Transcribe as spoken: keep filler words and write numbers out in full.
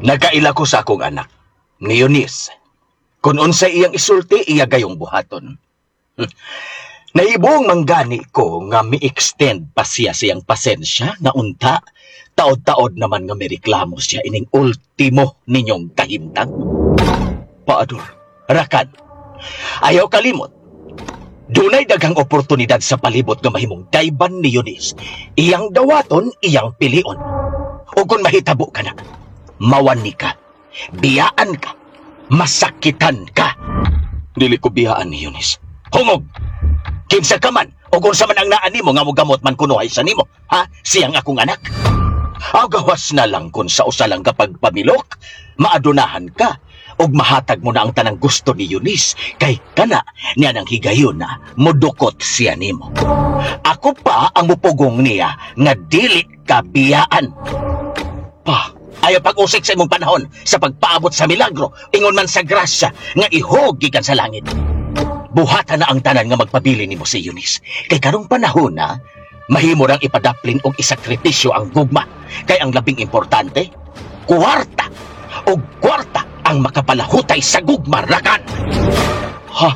Nagaila ko sa akong anak, ni Eunice. Kung unsay iyang isulti, iya gayong buhaton. Hmm. Nahibong manggani ko nga mi-extend pa siya siyang pasensya na unta, taod-taod naman nga may reklamo siya ining ultimo ninyong kahimtang. Paador, Rakan, ayaw kalimot. Dunay daghang oportunidad sa palibot nga mahimong dayban ni Eunice. Iyang dawaton, iyang pilion. O kung mahitabo ka na, mawani ka, biyaan ka, masakitan ka. Dili ko biyaan ni Eunice. Hungog! Kinsa ka man, o kung sa man ang naan nimo nga mogamot man kuno ay sa nimo, ha? Siyang akong anak. Agawas na lang kung sa usa lang kapag pamilok, maadunahan ka, og mahatag mo na ang tanang gusto ni Eunice, kay kana niya nang higayon na mudukot siya nimo. Ako pa ang mupugong niya nga dili ka biyaan. Pa, ayaw pag-usik sa imong panahon sa pagpaabot sa milagro, ingon man sa grasya nga ihog gikan sa langit. Buhatan na ang tanan nga magpabili nimo si Eunice. Kay karong panahon na, mahimo rang ipadaplin og isakripisyo ang gugma. Kay ang labing importante, kwarta o kwarta ang makapalahutay sa gugma, Rakan.